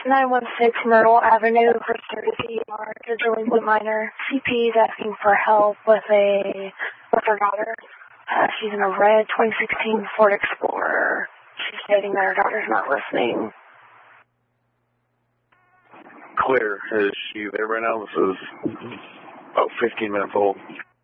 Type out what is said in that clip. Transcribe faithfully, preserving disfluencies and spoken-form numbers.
nine one six Myrtle Avenue, Courtesy Yard, a delinquent minor. C P is asking for help with a with her daughter. Uh, she's in a red twenty sixteen Ford Explorer. She's stating that her daughter's not listening. Clear. Is she there right now? This is about fifteen minutes old.